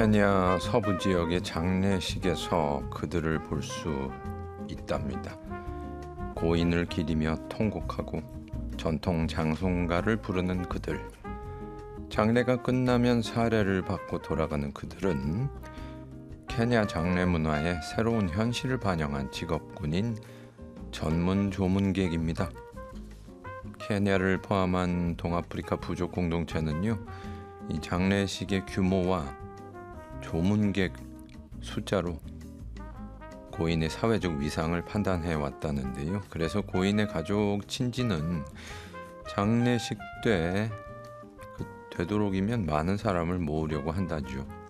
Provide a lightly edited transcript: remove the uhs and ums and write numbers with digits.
케냐 서부 지역의 장례식에서 그들을 볼 수 있답니다. 고인을 기리며 통곡하고 전통 장송가를 부르는 그들. 장례가 끝나면 사례를 받고 돌아가는 그들은 케냐 장례 문화의 새로운 현실을 반영한 직업군인 전문 조문객입니다. 케냐를 포함한 동아프리카 부족 공동체는요, 이 장례식의 규모와 조문객 숫자로 고인의 사회적 위상을 판단해 왔다는데요. 그래서 고인의 가족 친지는 장례식 때 되도록이면 많은 사람을 모으려고 한다죠.